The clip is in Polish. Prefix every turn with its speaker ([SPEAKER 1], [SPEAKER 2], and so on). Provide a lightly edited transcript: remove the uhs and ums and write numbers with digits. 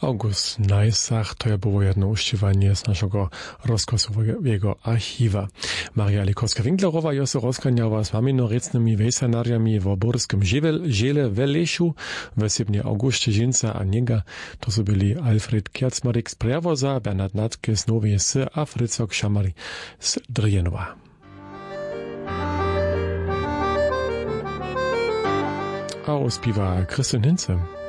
[SPEAKER 1] August Najsach to było jedno uściwanie z naszego rozkosowego archiwa. Maria Likowska-Winklerowa jest rozkaniała z maminorecnymi wejsanariami w Borskim Ziele w Leszu w 7 augustie Żinca a niega. To są byli Alfred Kierzmarek z Prewoza, Bernard Natke z Nowej Sy a Fritzok Szamari z Drjenowa. A ospiwa Christian Hinze.